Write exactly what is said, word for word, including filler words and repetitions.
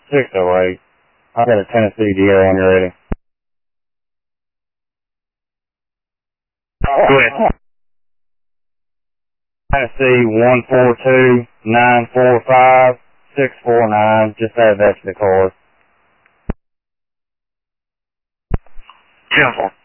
six oh eight. I got a Tennessee D O when you're ready. Go ahead. Tennessee one four two nine four five six four nine. Just add that to the card. Ten four.